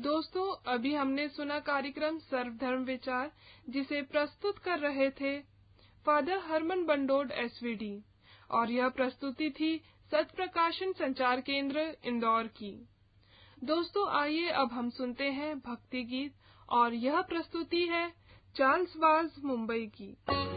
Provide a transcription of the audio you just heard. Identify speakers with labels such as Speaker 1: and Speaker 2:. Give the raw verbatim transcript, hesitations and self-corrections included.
Speaker 1: दोस्तों, अभी हमने सुना कार्यक्रम सर्वधर्म विचार, जिसे प्रस्तुत कर रहे थे फादर हरमन बंडोड एसवीडी, और यह प्रस्तुति थी सत्य प्रकाशन संचार केंद्र इंदौर की। दोस्तों, आइए अब हम सुनते हैं भक्ति गीत, और यह प्रस्तुति है चार्ल्स वाज मुंबई की।